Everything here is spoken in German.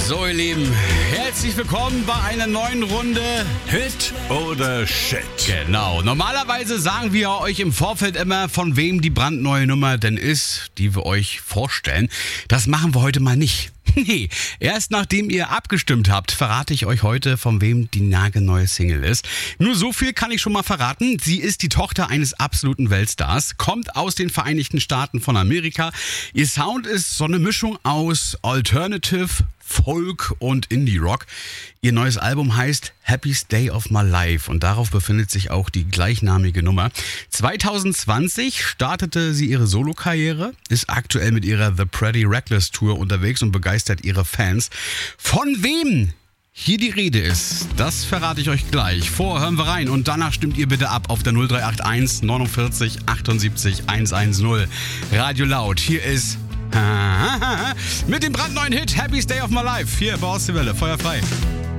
So, ihr Lieben, herzlich willkommen bei einer neuen Runde Hit oder Shit. Genau, normalerweise sagen wir euch im Vorfeld immer, von wem die brandneue Nummer denn ist, die wir euch vorstellen. Das machen wir heute mal nicht. Nee, erst nachdem ihr abgestimmt habt, verrate ich euch heute, von wem die nagelneue Single ist. Nur so viel kann ich schon mal verraten. Sie ist die Tochter eines absoluten Weltstars, kommt aus den Vereinigten Staaten von Amerika. Ihr Sound ist so eine Mischung aus Alternative, Folk und Indie-Rock. Ihr neues Album heißt Happiest Day of My Life und darauf befindet sich auch die gleichnamige Nummer. 2020 startete sie ihre Solokarriere, ist aktuell mit ihrer The Pretty Reckless Tour unterwegs und begeistert ihre Fans. Von wem hier die Rede ist, das verrate ich euch gleich. Vorher hören wir rein und danach stimmt ihr bitte ab auf der 0381 49 78 110. Radio Laut, hier ist mit dem brandneuen Hit Happiest Day of My Life. Hier bei Ostseewelle, feuerfrei.